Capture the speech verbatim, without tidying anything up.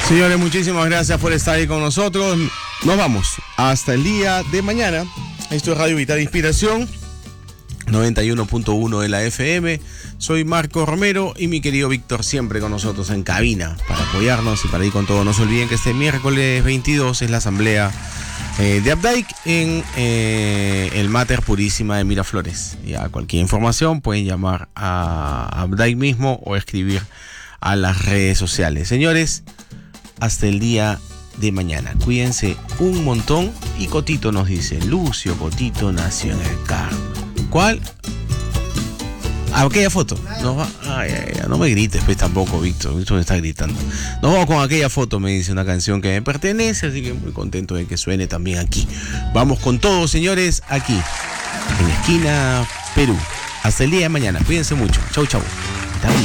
Señores, muchísimas gracias por estar ahí con nosotros. Nos vamos hasta el día de mañana. Esto es Radio Vital Inspiración, noventa y uno punto uno de la F M. Soy Marco Romero y mi querido Víctor siempre con nosotros en cabina para apoyarnos y para ir con todo. No se olviden que este miércoles veintidós es la asamblea eh, de Abdaik en eh, el Mater Purísima de Miraflores. Ya cualquier información pueden llamar a Abdaik mismo o escribir a las redes sociales. Señores, hasta el día de mañana. Cuídense un montón. Y Cotito nos dice, Lucio Cotito nació en el Carmen. ¿Cuál? Aquella foto. Nos va... ay, ay, ay, no me grites, pues tampoco, Víctor. Víctor me está gritando. Nos vamos con aquella foto, me dice, una canción que me pertenece, así que muy contento de que suene también aquí. Vamos con todo, señores, aquí, en Esquina Perú. Hasta el día de mañana. Cuídense mucho. Chau, chau.